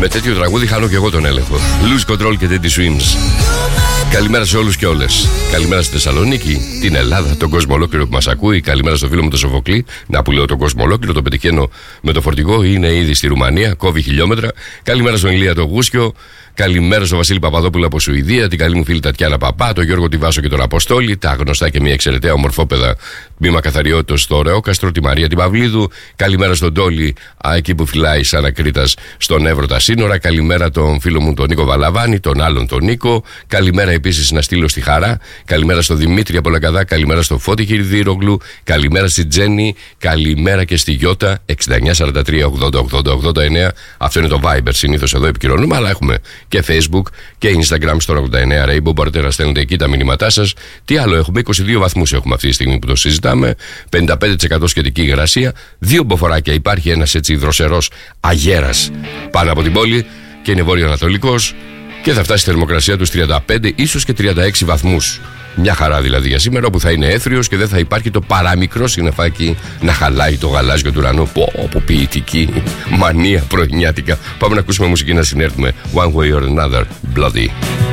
Με τέτοιο τραγούδι χάνω και εγώ τον έλεγχο. Lose Control και Teddy Swims. Καλημέρα σε όλους και όλες. Καλημέρα στη Θεσσαλονίκη, την Ελλάδα, τον κόσμο ολόκληρο που μας ακούει. Καλημέρα στο φίλο μου τον Σοφοκλή. Να που λέω τον κόσμο ολόκληρο, τον πετυχαίνω με το φορτηγό. Είναι ήδη στη Ρουμανία, κόβει χιλιόμετρα. Καλημέρα στον Ηλία τον Γούσιο. Καλημέρα στον Βασίλη Παπαδόπουλο από Σουηδία. Την καλή μου φίλη Τατιάνα Παπά, τον Γιώργο Τιβάσο και τον Αποστόλη. Τα γνωστά και μια εξαιρετικά ομορφόπεδα τμήμα καθαριότητας στο Ρεόκαστρο. Τη Μαρία την Παυλίδου. Καλημέρα στον Τόλι, εκεί που φυλάει σαν ακρίτας στον Εύρο τα σύνορα. Καλημέρα τον φίλο μου τον Νίκο Βαλαβάνη, τον άλλον τον Νίκο. Καλημέρα επίσης να στείλω στη Χαρά. Καλημέρα στον Δημήτρη από Λακαδά. Καλημέρα στον Φώτη Χιριδίρογλου. Καλημέρα στη Τζέννη. Καλημέρα και στη Γιώτα 6943808089. Αυτό είναι το Viber. Συνήθως εδώ επικοινωνούμε, αλλά έχουμε και Facebook και Instagram στο 89 Rainbow. Μπορείτε να στέλνετε εκεί τα μηνύματά σας. Τι άλλο έχουμε? 22 βαθμούς έχουμε αυτή τη στιγμή που το συζητάμε. 55% σχετική υγρασία. 2 μποφοράκια. Υπάρχει ένας έτσι δροσερός αγέρας πάνω από την πόλη και είναι βόρειο-ανατολικός. Και θα φτάσει η θερμοκρασία τους 35 ίσως και 36 βαθμούς. Μια χαρά δηλαδή για σήμερα, όπου θα είναι έθριος και δεν θα υπάρχει το παραμικρό συννεφάκι να χαλάει το γαλάζιο του ουρανού. Πω ποιητική μανία πρωινιάτικα. Πάμε να ακούσουμε μουσική να συνέρθουμε. One way or another, bloody.